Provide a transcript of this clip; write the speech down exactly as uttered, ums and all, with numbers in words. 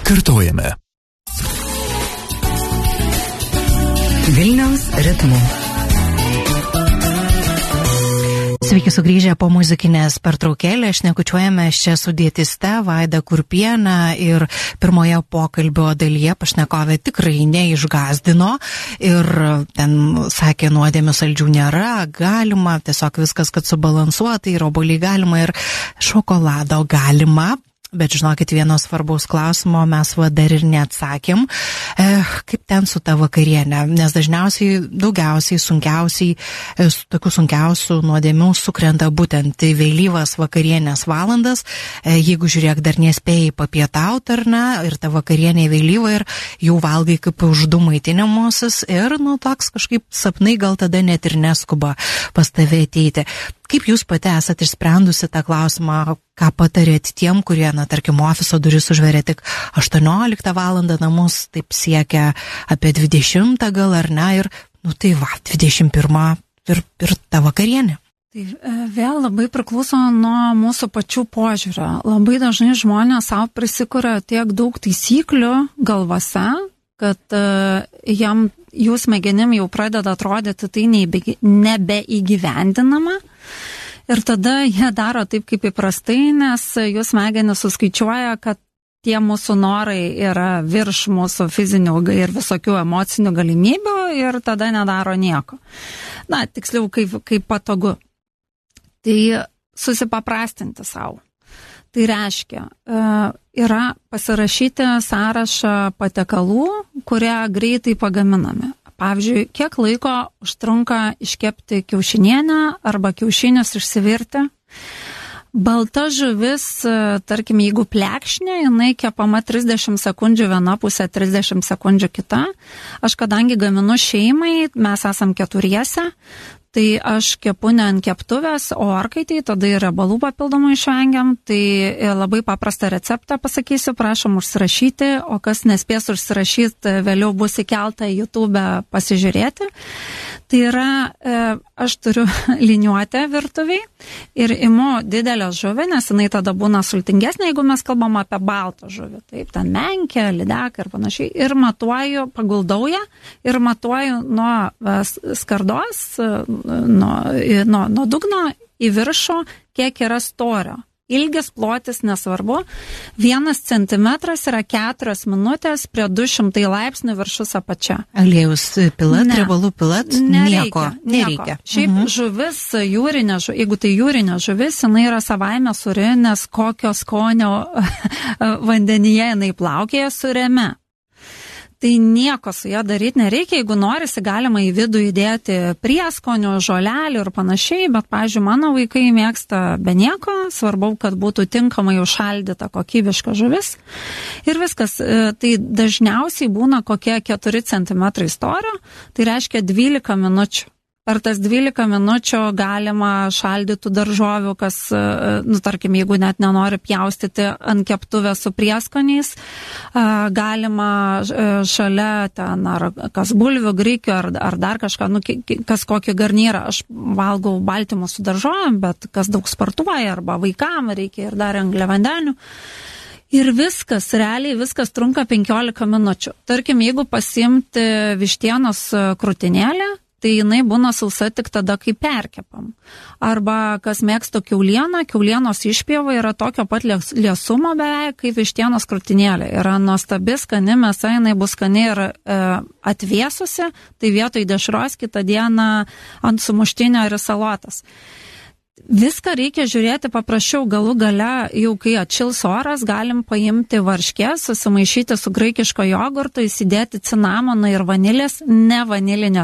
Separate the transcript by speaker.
Speaker 1: Kartojame.
Speaker 2: Vilniaus ritmu. Sveiki sugrįžę po muzikinės pertraukėlės, šnekučiuojame čia su dietiste Vaida Kurpienė ir pirmoje pokalbio dalyje pašnekovė tikrai neišgazdino ir ten sakė, nuodėmių saldžių nėra, galima, tiesiog viskas, kad subalansuotai, ir obuoliai galima, ir šokolado galima. Bet žinokit, vieno svarbaus klausimo mes va dar ir neatsakėm, e, kaip ten su ta vakarienė, nes dažniausiai, daugiausiai, sunkiausiai, e, su tokių sunkiausių nuodėmių sukrenta būtent į vėlyvas vakarienės valandas, e, jeigu žiūrėk dar nespėjai papietauti ar ne, ir ta vakarienė vėlyva ir jau valgai kaip už du maitinimuosius ir, nu, toks kažkaip sapnai gal tada net ir neskuba pas tave ateiti. Kaip jūs pati esate išsprendusi tą klausimą, ką patarėt tiem, kurie, na, tarkim, ofiso duris užveria tik aštuonioliktą valandą, namus taip siekia apie dvidešimtą gal ar ne, ir, nu tai va, dvidešimt pirmą ir, ir ta vakarienė.
Speaker 3: Tai vėl labai priklauso nuo mūsų pačių požiūrio. Labai dažnai žmonės savo prisikuria tiek daug taisyklių galvose, kad uh, jam jų smegenim jau pradeda atrodyti tai nebeįgyvendinama. Ir tada jie daro taip kaip įprastai, nes jų smegenys suskaičiuoja, kad tie mūsų norai yra virš mūsų fizinių ir visokių emocinių galimybių ir tada nedaro nieko. Na, tiksliau, kaip, kaip patogu. Tai susipaprastinti savo. Tai reiškia, yra pasirašyti sąrašą patiekalų, kurie greitai pagaminami. Pavyzdžiui, kiek laiko užtrunka iškepti kiaušinienę arba kiaušinius išsivirti. Balta žuvis, tarkim, jeigu plekšnė, jinai kepama trisdešimt sekundžių viena pusė, trisdešimt sekundžių kita. Aš kadangi gaminu šeimai, mes esam keturiese, tai aš kepu ne ant keptuvės, o orkaitėj, tada ir riebalų papildomai išvengiam. Tai labai paprastą receptą pasakysiu, prašom užsirašyti, o kas nespės užsirašyti, vėliau bus įkelta į YouTube pasižiūrėti. Tai yra, aš turiu liniuotę virtuviai ir imu didelę žuvį, nes jinai tada būna sultingesnė, jeigu mes kalbam apie baltą žuvį. Taip, ten menkė, lydeką ir panašiai. Ir matuoju, paguldau ją ir matuoju nuo skardos, nuo, nuo, nuo dugno į viršų, kiek yra storio. Ilgis, plotis, nesvarbu. Vienas centimetras yra keturios minutės prie du šimtai laipsnių viršus apačia.
Speaker 2: Aliejus pilat, ne. Riebalų pilat,
Speaker 3: nereikia,
Speaker 2: nieko. Nereikia.
Speaker 3: Šiaip mhm. žuvis, jūrinė žuvis, jeigu tai jūrinė žuvis, jinai yra savaime sūri, nes kokio skonio vandenyje jinai plaukėja sūriame. Tai nieko su ją daryti nereikia, jeigu norisi, galima į vidų įdėti prieskonių, žolelių ir panašiai, bet, pavyzdžiui, mano vaikai mėgsta be nieko, svarbu, kad būtų tinkamai užšaldyta kokybiška žuvis. Ir viskas, tai dažniausiai būna kokie keturi centimetrai storio, tai reiškia dvylika minučių. Per tas dvylika minučių galima šaldytų daržovių, kas, nu, tarkim, jeigu net nenori pjaustyti ant keptuvės su prieskoniais, galima šalia ten ar kas bulvių, grikių ar, ar dar kažką, nu, kas kokį garnyrą. Aš valgau baltymus su daržovėm, bet kas daug sportuoja arba vaikam reikia ir dar angliavandenių. Ir viskas, realiai viskas trunka penkiolika minučių. Tarkim, jeigu pasiimti vištienos krūtinėlę, tai jinai būna sausa tik tada, kai perkepam. Arba kas mėgsta kiaulieną, kiaulienos išpjova yra tokio pat liesumo beveik, kaip vištienos krūtinėlė. Yra nuostabi skani mėsa, jinai bus skani ir e, atvėsusi, tai vietoj dešros kitą dieną ant sumuštinio ir salotas. Viską reikia žiūrėti paprasčiau, galų gale, jau kai atšils oras, galim paimti varškės, susimaišyti su graikiško jogurto, įsidėti cinamoną ir vanilės, ne vanilinio